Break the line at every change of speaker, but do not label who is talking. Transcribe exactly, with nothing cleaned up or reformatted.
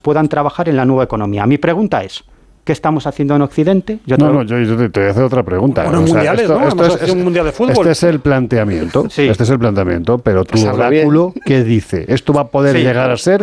puedan trabajar en la nueva economía. Mi pregunta es, ¿qué estamos haciendo en Occidente?
Yo no, no, yo, yo te, te voy a hacer otra pregunta.
Bueno, o sea, mundiales, esto, ¿no? Esto es, es, un mundial de fútbol.
Este es el planteamiento, sí. este es el planteamiento, pero tu
Pasarlo
oráculo,
bien.
¿qué dice? ¿Esto va a poder sí. llegar a ser